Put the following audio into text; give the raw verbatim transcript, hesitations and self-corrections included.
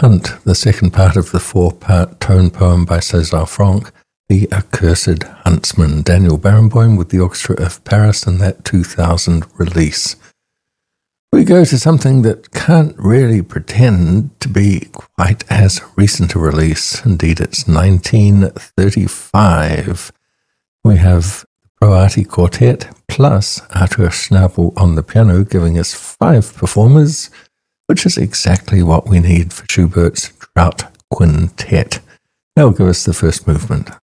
Hunt, the second part of the four-part tone poem by César Franck, The Accursed Huntsman, Daniel Barenboim with the Orchestra of Paris and that two thousand release. We go to something that can't really pretend to be quite as recent a release. Indeed, it's nineteen thirty-five. We have the Proati Quartet plus Arthur Schnabel on the piano, giving us five performers, which is exactly what we need for Schubert's Trout Quintet. They'll give us the first movement.